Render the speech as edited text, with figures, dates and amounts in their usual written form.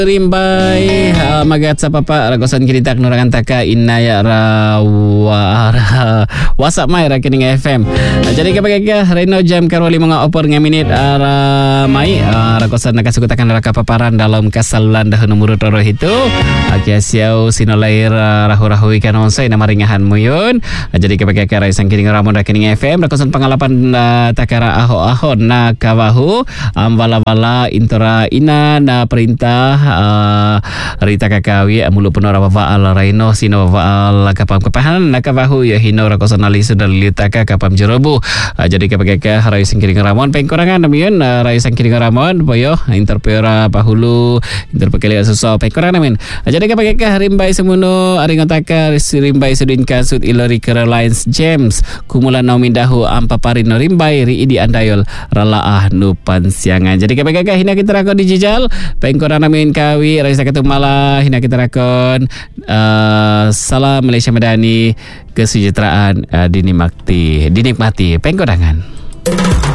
Rimbai magat sa papa ragosan kiritak nurangan taka inaya WhatsApp mai rakening FM. Jadi kapag Reno jam karwali mga opor nga minit mai ragosan nakasukutakan raka paparan dalam kasalulan dahun nomor toro itu akiasiaw sinolair rahu-rahu ikan onsay na maringahan mo yun. Jadi kapag raisang kiring ramon rakening FM ragosan pangalapan takara aho-ahon na kawahu bala-bala intora ina na perintah Rita Kakawi mulu penora baal Raino sino baal kapam kepahan nakabahu ya hino rakosan alisu dan litaka kapam jerobu. Jadi kapag rai singkiring ramon pengkorangan namin rai singkiring ramon boyo interpera pahulu interpekali suso pengkorangan namin. Jadi kapag rimbai semuno aringotaka rimbai sudin kasut Ilori Carolines James kumulan naumin dahu ampaparino rimbai ri idi andayol ralaah nupan siangan. Jadi kapag hina kita rakon dijijal pengkorangan namin kawi Raisa Ketumala hina kita rakon salam Malaysia Madani kesejahteraan dinikmati pengkorangan.